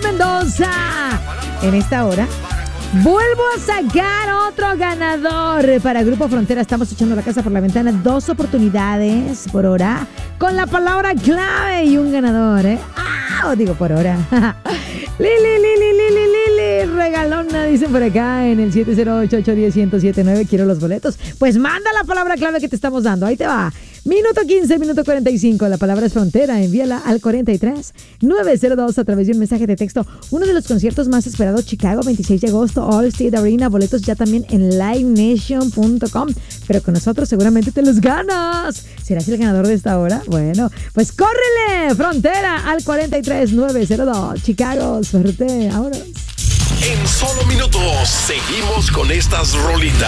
Mendoza. En esta hora vuelvo a sacar otro ganador para Grupo Frontera. Estamos echando la casa por la ventana. 2 oportunidades por hora con la palabra clave y un ganador, digo por hora. Lili, regalona, dicen por acá en el 708-810-1079. Quiero los boletos. Pues manda la palabra clave que te estamos dando. Ahí te va. Minuto 15, minuto 45. La palabra es frontera. Envíala al 43-902 a través de un mensaje de texto. Uno de los conciertos más esperados, Chicago, 26 de agosto, All State Arena. Boletos ya también en livenation.com. Pero con nosotros seguramente te los ganas. ¿Serás el ganador de esta hora? Bueno, pues córrele. Frontera al 43-902. Chicago, suerte. Ahora. En solo minutos seguimos con estas rolitas.